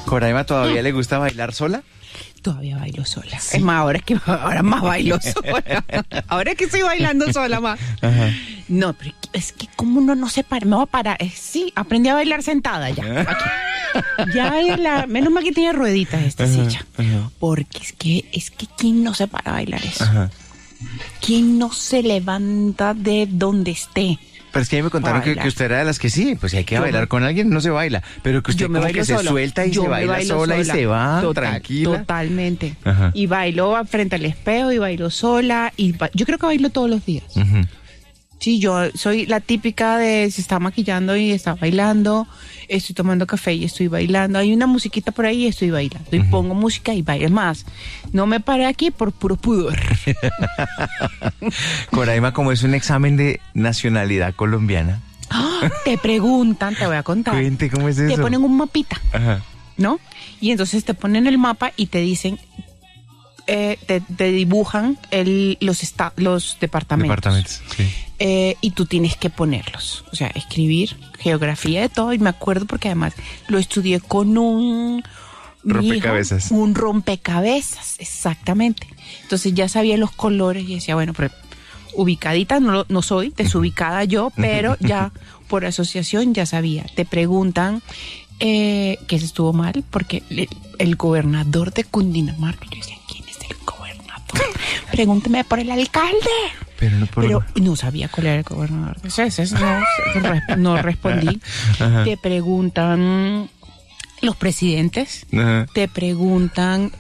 ¿Coraima todavía le gusta bailar sola? Todavía bailo sola. Sí. Es más, ahora más bailo sola. Ahora es que estoy bailando sola más. Ajá. No, pero es que como uno no se para, me voy a parar. Sí, aprendí a bailar sentada ya. Aquí. Ya menos mal que tiene rueditas esta silla. Ajá. Porque es que ¿quién no se para a bailar eso? Ajá. ¿Quién no se levanta de donde esté? Pero es que a mí me contaron que usted era de las que sí, pues si hay que bailar con alguien no se baila, pero que usted como que se suelta y se baila sola y se va tranquila. Totalmente. Ajá. Y bailo frente al espejo y bailo sola y yo creo que bailo todos los días. Ujú. Sí, yo soy la típica de se está maquillando y está bailando, estoy tomando café y estoy bailando, hay una musiquita por ahí y estoy bailando, y pongo música y bailo. Es más, no me paré aquí por puro pudor. Coraima, como es un examen de nacionalidad colombiana. Te preguntan, te voy a contar. Cuente, ¿cómo es eso? Te ponen un mapita, Ajá. ¿no? Y entonces te ponen el mapa y te dicen, te dibujan los departamentos. Sí. Y tú tienes que ponerlos, o sea, escribir geografía de todo. Y me acuerdo porque además lo estudié con un Rompecabezas. Un rompecabezas, exactamente. Entonces ya sabía los colores y decía, bueno, pero ubicadita no soy, desubicada yo, pero ya por asociación ya sabía. Te preguntan que se estuvo mal porque el gobernador de Cundinamarca, yo decía, ¿quién es el gobernador? Pregúnteme por el alcalde. Pero no sabía cuál era el gobernador. No respondí. Ajá. Te preguntan los presidentes. Ajá. Te preguntan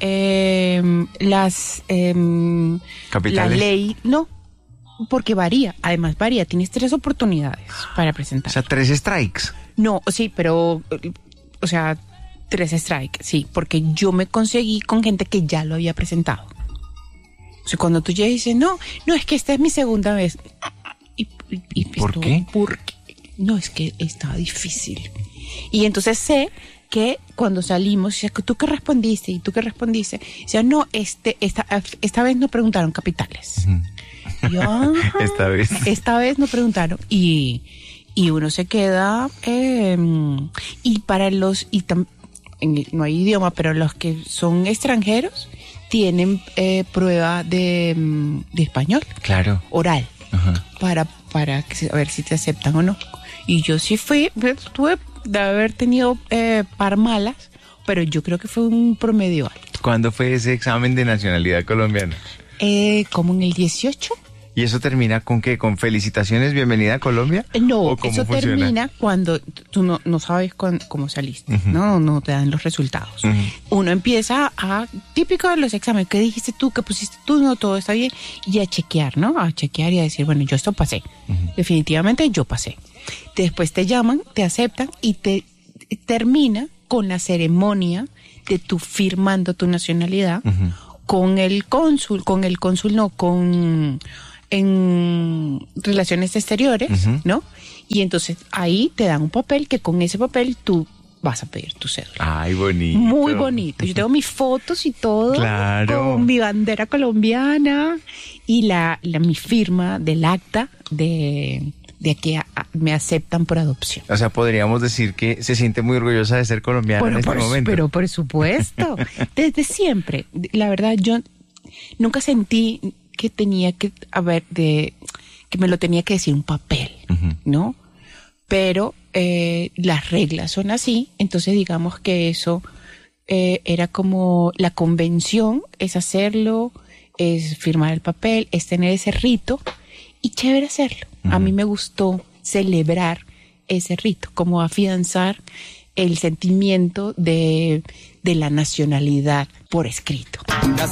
las ¿Capitales? la ley. No, porque varía. Además varía. Tienes 3 oportunidades para presentar. O sea, 3 strikes. No, sí, pero o sea, 3 strikes, sí, porque yo me conseguí con gente que ya lo había presentado. O sea, cuando tú ya dices, no, es que esta es mi segunda vez. Y ¿Por qué? Porque no, es que estaba difícil. Y entonces sé que cuando salimos, o sea, ¿tú qué respondiste? ¿Y tú qué respondiste? O sea, no, esta vez no preguntaron capitales. Yo, esta vez no preguntaron. Y uno se queda, y para no hay idioma, pero los que son extranjeros tienen prueba de español. Claro. Oral. Ajá. Para a ver si te aceptan o no. Y yo sí tuve de haber tenido par malas, pero yo creo que fue un promedio alto. ¿Cuándo fue ese examen de nacionalidad colombiana? Como en el 18. ¿Y eso termina con qué? ¿Con felicitaciones, bienvenida a Colombia? No, ¿O cómo eso funciona? termina cuando tú no sabes cómo saliste, no te dan los resultados. Uno empieza típico de los exámenes, ¿qué dijiste tú? ¿Qué pusiste tú? No, todo está bien. Y a chequear, ¿no? A chequear y a decir, bueno, yo esto pasé. Definitivamente yo pasé. Después te llaman, te aceptan y te termina con la ceremonia de tú firmando tu nacionalidad con el cónsul, en Relaciones Exteriores, ¿no? Y entonces ahí te dan un papel que con ese papel tú vas a pedir tu cédula. Ay, bonito. Muy bonito. Yo tengo mis fotos y todo. Claro. Con mi bandera colombiana y mi firma del acta de que me aceptan por adopción. O sea, podríamos decir que se siente muy orgullosa de ser colombiana en este momento. Pero por supuesto. Desde siempre. La verdad, yo nunca sentí que tenía que que me lo tenía que decir un papel, ¿no? Pero las reglas son así, entonces digamos que eso era como la convención, es hacerlo, es firmar el papel, es tener ese rito y chévere hacerlo. A mí me gustó celebrar ese rito, como afianzar el sentimiento de la nacionalidad por escrito.